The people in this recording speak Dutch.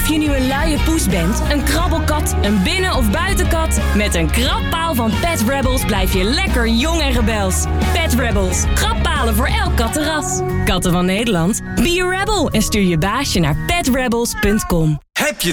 je nu een luie poes bent, een krabbelkat, een binnen- of buitenkat, met een krabpaal van Pet Rebels blijf je lekker jong en rebels. Pet Rebels, krabbalen voor elk kattenras. Katten van Nederland, be a rebel en stuur je baasje naar petrebels.com. Heb je